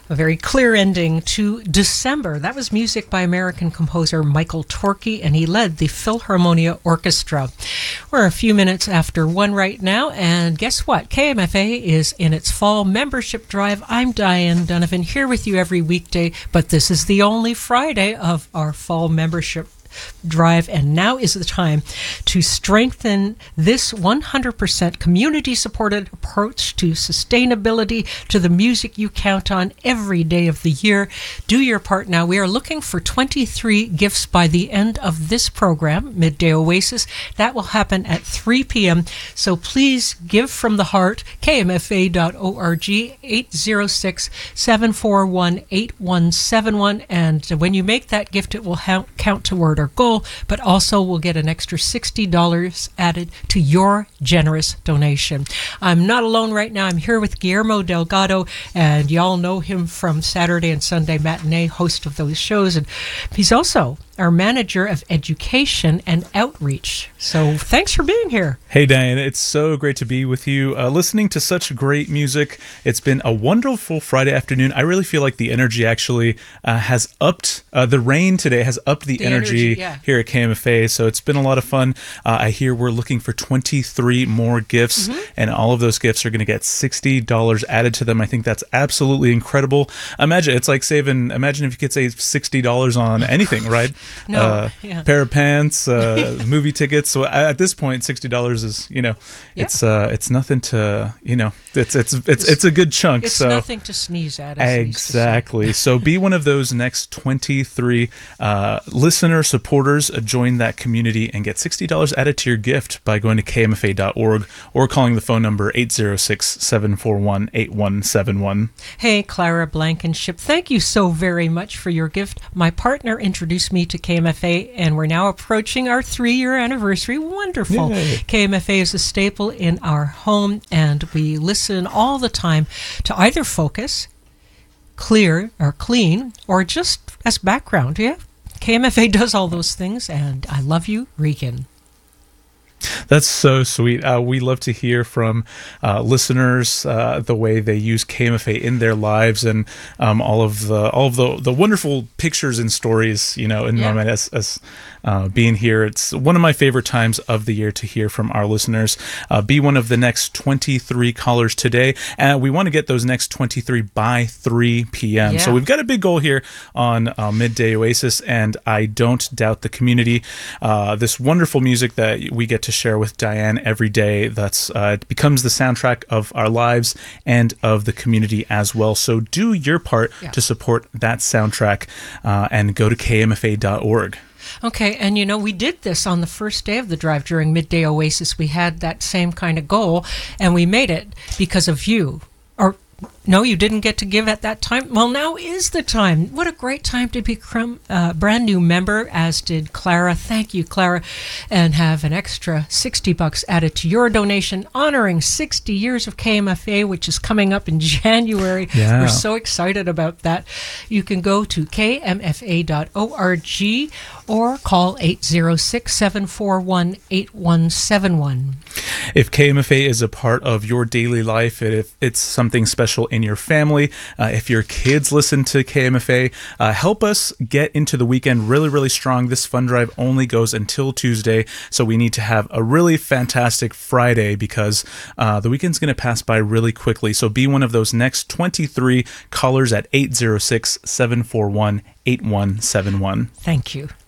A very clear ending to December. That was music by American composer Michael Torke, and he led the Philharmonia Orchestra. We're a few minutes after 1 right now, and guess what? KMFA is in its fall membership drive. I'm Diane Donovan, here with you every weekday, but this is the only Friday of our fall membership drive, and now is the time to strengthen this 100% community-supported approach to sustainability, to the music you count on every day of the year. Do your part now. We are looking for 23 gifts by the end of this program, Midday Oasis. That will happen at 3 p.m. So please give from the heart. KMFA.org, 806-741-8171. And when you make that gift, it will count toward our goal, but also will get an extra $60 added to your generous donation. I'm not alone right now. I'm here with Guillermo Delgado, and y'all know him from Saturday and Sunday Matinee, host of those shows, and he's also our manager of education and outreach. So thanks for being here. Hey, Diane. It's so great to be with you, listening to such great music. It's been a wonderful Friday afternoon. I really feel like the energy actually has upped. The rain today has upped the energy here at KMFA, so it's been a lot of fun. I hear we're looking for 23 more gifts, and all of those gifts are going to get $60 added to them. I think that's absolutely incredible. Imagine if you could save $60 on anything, right? Pair of pants, movie tickets. So at this point, $60 is, it's nothing to, it's a good chunk. It's so nothing to sneeze at. Exactly. So be one of those next 23 listener supporters. Join that community and get $60 added to your gift by going to kmfa.org or calling the phone number 806-741-8171. Hey, Clara Blankenship, thank you so very much for your gift. My partner introduced me to KMFA, and we're now approaching our 3-year anniversary. Wonderful. Yay. KMFA is a staple in our home, and we listen all the time to either focus, clear or clean, or just as background. Yeah, KMFA does all those things, and I love you, Regan. That's so sweet. We love to hear from listeners the way they use KMFA in their lives, and all of the wonderful pictures and stories. In my mind as being here, it's one of my favorite times of the year to hear from our listeners. Be one of the next 23 callers today, and we want to get those next 23 by 3 p.m. Yeah. So we've got a big goal here on Midday Oasis, and I don't doubt the community. This wonderful music that we get to share with Diane every day, it becomes the soundtrack of our lives and of the community as well. So do your part to support that soundtrack, and go to kmfa.org. Okay, and we did this on the first day of the drive during Midday Oasis. We had that same kind of goal, and we made it because of you. Or no, you didn't get to give at that time? Well, now is the time. What a great time to become a brand new member, as did Clara. Thank you, Clara. And have an extra $60 added to your donation, honoring 60 years of KMFA, which is coming up in January. Yeah. We're so excited about that. You can go to kmfa.org or call 806-741-8171. If KMFA is a part of your daily life, if it's something special in your family, if your kids listen to KMFA, help us get into the weekend really, really strong. This fund drive only goes until Tuesday, so we need to have a really fantastic Friday because the weekend's going to pass by really quickly. So be one of those next 23 callers at 806-741-8171. Thank you.